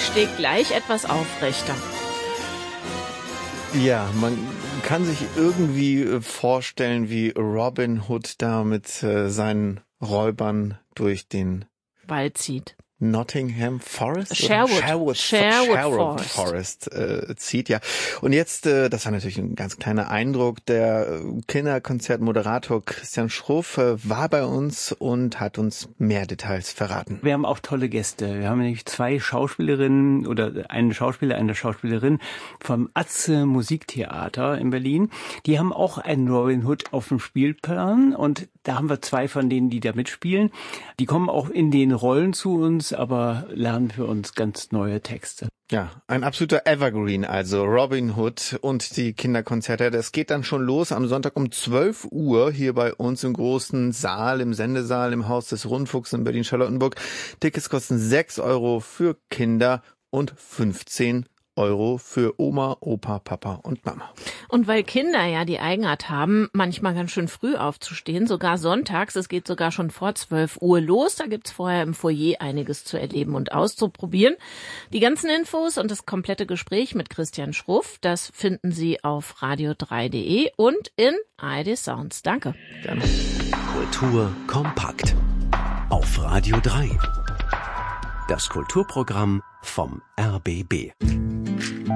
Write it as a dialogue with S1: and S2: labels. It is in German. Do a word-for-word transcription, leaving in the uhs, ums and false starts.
S1: steht gleich etwas aufrechter.
S2: Ja, man kann sich irgendwie vorstellen, wie Robin Hood da mit äh, seinen Räubern durch den
S1: Wald zieht.
S2: Nottingham Forest?
S1: Sherwood.
S2: Sherwood,
S1: Sherwood,
S2: Sherwood
S1: Forest,
S2: Forest äh, zieht, ja. Und jetzt, äh, das war natürlich ein ganz kleiner Eindruck, der Kinderkonzertmoderator Christian Schruff äh, war bei uns und hat uns mehr Details verraten.
S3: Wir haben auch tolle Gäste. Wir haben nämlich zwei Schauspielerinnen oder einen Schauspieler, eine Schauspielerin vom Atze Musiktheater in Berlin. Die haben auch einen Robin Hood auf dem Spielplan und da haben wir zwei von denen, die da mitspielen. Die kommen auch in den Rollen zu uns, aber lernen für uns ganz neue Texte.
S2: Ja, ein absoluter Evergreen, also Robin Hood und die Kinderkonzerte. Das geht dann schon los am Sonntag um zwölf Uhr hier bei uns im großen Saal, im Sendesaal, im Haus des Rundfunks in Berlin-Charlottenburg. Tickets kosten sechs Euro für Kinder und fünfzehn Euro für Oma, Opa, Papa und Mama.
S1: Und weil Kinder ja die Eigenart haben, manchmal ganz schön früh aufzustehen, sogar sonntags, es geht sogar schon vor zwölf Uhr los, da gibt's vorher im Foyer einiges zu erleben und auszuprobieren. Die ganzen Infos und das komplette Gespräch mit Christian Schruff, das finden Sie auf radio drei punkt de und in A R D Sounds. Danke.
S2: Gerne.
S4: Kultur kompakt auf Radio drei. Das Kulturprogramm vom R B B.